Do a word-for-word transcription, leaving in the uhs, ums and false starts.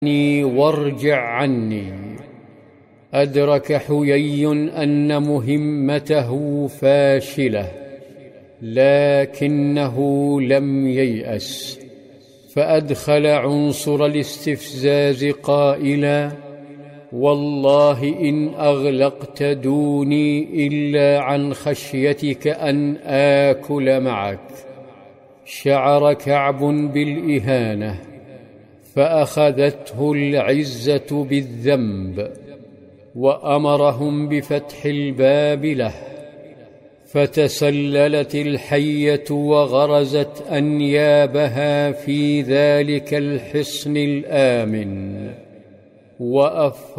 وارجع عني. أدرك حيي أن مهمته فاشلة، لكنه لم ييأس، فأدخل عنصر الاستفزاز قائلا: والله إن أغلقت دوني إلا عن خشيتك أن آكل معك. شعر كعب بالإهانة، فأخذته العزة بالذنب، وأمرهم بفتح الباب له، فتسللت الحية وغرزت أنيابها في ذلك الحصن الآمن، وأف